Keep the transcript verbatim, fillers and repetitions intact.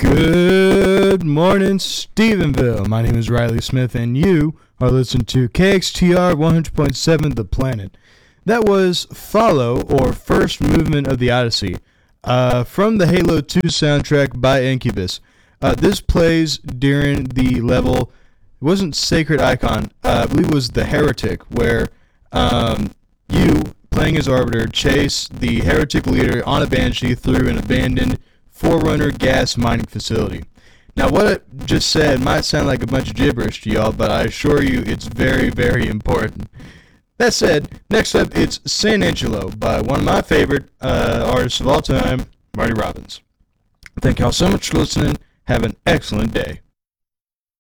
Good morning, Stephenville. My name is Riley Smith, and you are listening to K X T R one hundred point seven The Planet. That was Follow, or First Movement of the Odyssey, uh, from the Halo two soundtrack by Incubus. Uh, this plays during the level, it wasn't Sacred Icon, uh, I believe it was The Heretic, where um, you, playing as Arbiter, chase the Heretic leader on a Banshee through an abandoned Forerunner gas mining facility. Now, what I just said might sound like a bunch of gibberish to y'all, but I assure you it's very, very important. That said, next up, it's San Angelo by one of my favorite uh, artists of all time, Marty Robbins. Thank y'all so much for listening. Have an excellent day.